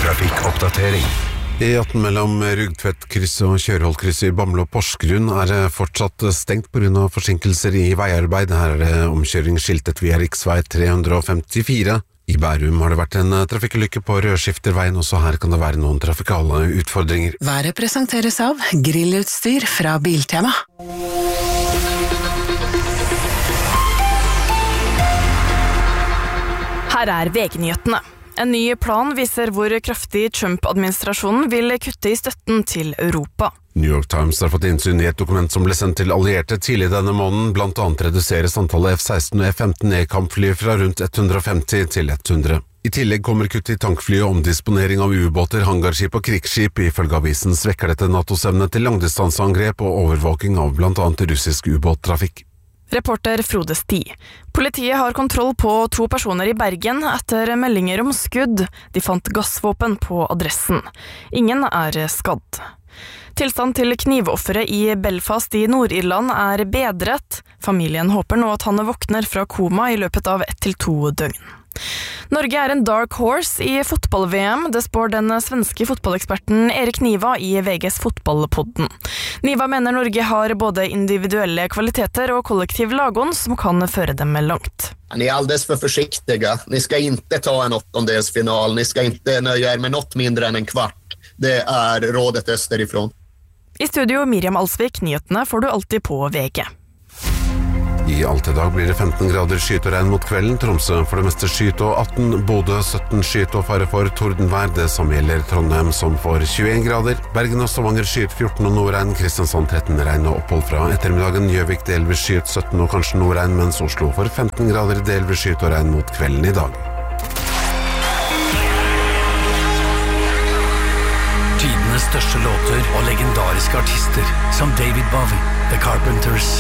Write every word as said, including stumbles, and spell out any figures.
Trafikkoppdatering. E atten mellom Rugtvedt-kryss og Kjørholt-kryss i Bamble og Porsgrunn er fortsatt stengt på grunn av forsinkelser i veiarbeid. Her er det omkjøring skiltet via riksvei tre hundre femtifire. I Bærum har det vært en trafikkulykke på Rødskifterveien, også her kan det være noen trafikale utfordringer. Været presenteres av grillutstyr fra Biltema. Her er V G-nyhetene. En ny plan viser hvor kraftig Trump-administrasjonen vil kutte i støtten til Europa. New York Times har fått innsyn i et dokument som ble sendt til allierte tidlig denne måneden. Blant annet reduseres antallet F seksten og F femten E-kampfly fra rundt hundre og femti til hundre. I tillegg kommer kutt i tankfly og omdisponering av ubåter, hangarskip og krigsskip. Ifølge avisen svekker dette NATOs evne til langdistanseangrep og overvåking av blant annet russisk ubåttrafikk. Reporter Frode Sti. Politiet har kontroll på to personer i Bergen etter meldinger om skudd. De fant gassvåpen på adressen. Ingen er skadd. Tilstand til knivofferet i Belfast i Nord-Irland er bedret. Familien håper nå at han våkner fra koma i løpet av ett til to døgn. Norge er en dark horse i fotball-V M, det spår den svenske fotballeksperten Erik Niva i V G's fotballpodden. Niva mener Norge har både individuelle kvaliteter og kollektiv lagånd som kan føre dem langt. Ni är alldeles för försiktiga. Ni ska inte ta en åttondelsfinal. Ni ska inte nöja er med något mindre än en kvart. Det är rådet österifrån. I studio Miriam Alsvik, nyhetene får du alltid på V G. I alt i dag blir det femten grader skyet og regn mot kvelden. Tromsø for det meste skyet og atten, Bodø sytten skyet og fare for tordenvær. Det samme gjelder Trondheim som får tjueen grader. Bergen og Stavanger skyet fjorten og nordregn. Kristiansand tretten regn og opphold fra ettermiddagen. Gjøvik delvis skyet sytten og kanskje nordregn, mens Oslo får femten grader delvis skyet og regn mot kvelden i dag. Tidenes største låter og legendariske artister som David Bowie, The Carpenters,